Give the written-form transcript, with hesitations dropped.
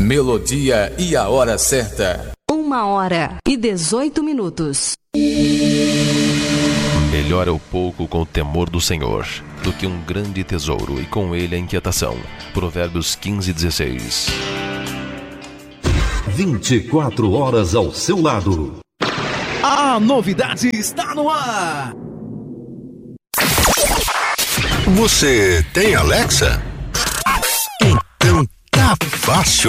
Melodia e a hora certa. 1h18. Melhor é o pouco com o temor do Senhor do que um grande tesouro e com ele a inquietação. Provérbios 15:16. 24 horas ao seu lado. A novidade está no ar. Você tem Alexa? Então tá fácil.